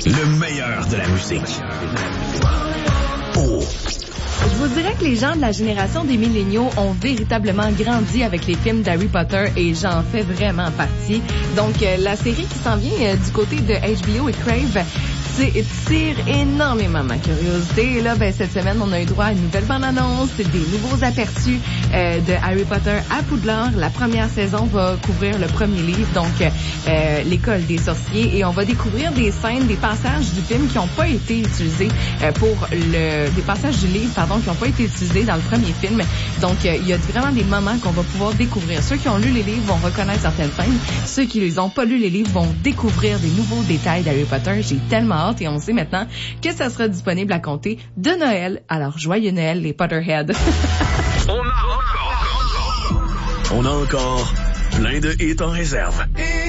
Le meilleur de la musique. Oh. Je vous dirais que les gens de la génération des milléniaux ont véritablement grandi avec les films d'Harry Potter et j'en fais vraiment partie. Donc, la série qui s'en vient du côté de HBO et Crave tire énormément ma curiosité. Et là, cette semaine, on a eu droit à une nouvelle bande-annonce, des nouveaux aperçus de Harry Potter à Poudlard. La première saison va couvrir le premier livre, donc l'école des sorciers, et on va découvrir des scènes, des passages du film qui n'ont pas été utilisés des passages du livre, qui n'ont pas été utilisés dans le premier film. Donc, il y a vraiment des moments qu'on va pouvoir découvrir. Ceux qui ont lu les livres vont reconnaître certaines scènes. Ceux qui les ont pas lu les livres vont découvrir des nouveaux détails d'Harry Potter. J'ai tellement hâte et on sait maintenant que ça sera disponible à compter de Noël. Alors, joyeux Noël, les Potterheads. On a encore plein de hits en réserve.